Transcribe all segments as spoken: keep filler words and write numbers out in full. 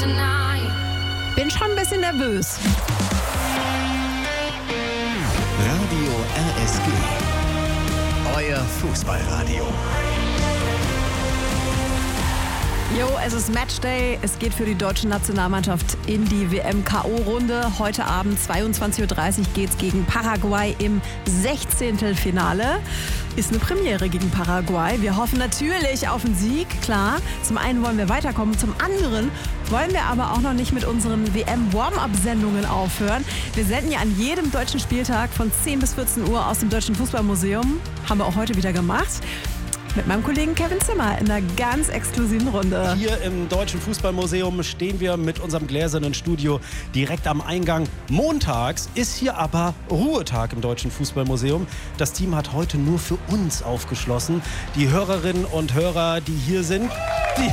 Bin schon ein bisschen nervös. Radio R S G. Euer Fußballradio. Jo, es ist Matchday. Es geht für die deutsche Nationalmannschaft in die W M-K O-Runde. Heute Abend zweiundzwanzig Uhr dreißig geht's gegen Paraguay im Sechzehntelfinale. Ist eine Premiere gegen Paraguay. Wir hoffen natürlich auf einen Sieg, klar. Zum einen wollen wir weiterkommen, zum anderen wollen wir aber auch noch nicht mit unseren W M-Warm-Up-Sendungen aufhören. Wir senden ja an jedem deutschen Spieltag von zehn bis vierzehn Uhr aus dem Deutschen Fußballmuseum. Haben wir auch heute wieder gemacht. Mit meinem Kollegen Kevin Zimmer in einer ganz exklusiven Runde. Hier im Deutschen Fußballmuseum stehen wir mit unserem gläsernen Studio direkt am Eingang. Montags ist hier aber Ruhetag im Deutschen Fußballmuseum. Das Team hat heute nur für uns aufgeschlossen. Die Hörerinnen und Hörer, die hier sind, die...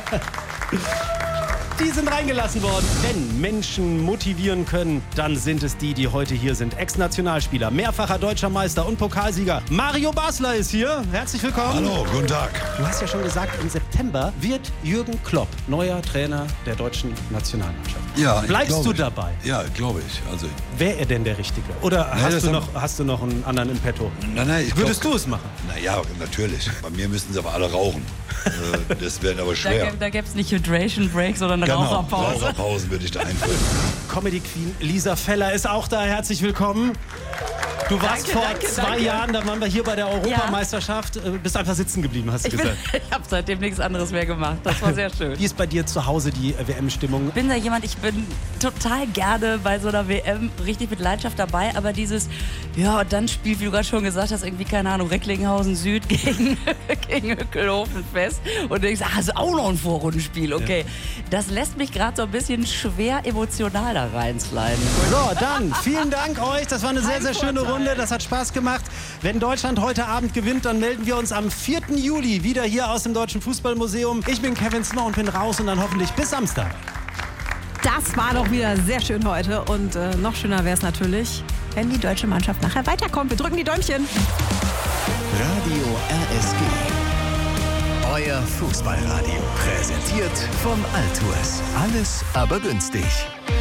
Die sind reingelassen worden. Wenn Menschen motivieren können, dann sind es die, die heute hier sind. Ex-Nationalspieler, mehrfacher deutscher Meister und Pokalsieger. Mario Basler ist hier. Herzlich willkommen. Hallo, guten Tag. Du hast ja schon gesagt, im September wird Jürgen Klopp neuer Trainer der deutschen Nationalmannschaft. Ja, Bleibst du ich. dabei? Ja, glaube ich. Also, Wäre er denn der Richtige? Oder Nee, hast, das du hab- noch, hast du noch einen anderen im Petto? nein, nein, ich Würdest glaub, du es machen? Naja, natürlich. Bei mir müssten sie aber alle rauchen. Äh, das wäre aber Da, schwer. gäb- da gäbe es nicht Hydration Break, sondern eine Genau, Raucherpause. Raucherpausen würde ich da einführen. Comedy Queen Lisa Feller ist auch da. Herzlich willkommen. Du warst Danke, vor danke, zwei danke. Jahren, da waren wir hier bei der Europameisterschaft, äh, bist einfach sitzen geblieben, hast du Ich, bin- gesagt. ich habe seitdem nichts anderes mehr gemacht. Das war sehr schön. Wie ist bei dir zu Hause die äh, W M-Stimmung? Ich bin da jemand, ich bin total gerne bei so einer W M richtig mit Leidenschaft dabei, aber dieses, ja, und dann spielt, wie du gerade schon gesagt hast, irgendwie, keine Ahnung, Recklinghausen Süd gegen, gegen Hückelhofen fest und du denkst, ah, ist auch noch ein Vorrundenspiel, okay. Das lässt mich gerade so ein bisschen schwer emotional da reinsliden. So, dann vielen Dank euch. Das war eine sehr, Kein sehr schöne Vorteil. Runde. Das hat Spaß gemacht. Wenn Deutschland heute Abend gewinnt, dann melden wir uns am vierten Juli wieder hier aus dem Deutschen Fußballmuseum. Ich bin Kevin Zimmer und bin raus und dann hoffentlich bis Samstag. Das war doch wieder sehr schön heute. Und äh, noch schöner wäre es natürlich, wenn die deutsche Mannschaft nachher weiterkommt. Wir drücken die Däumchen. Radio R S G. Euer Fußballradio. Präsentiert vom Altours. Alles aber günstig.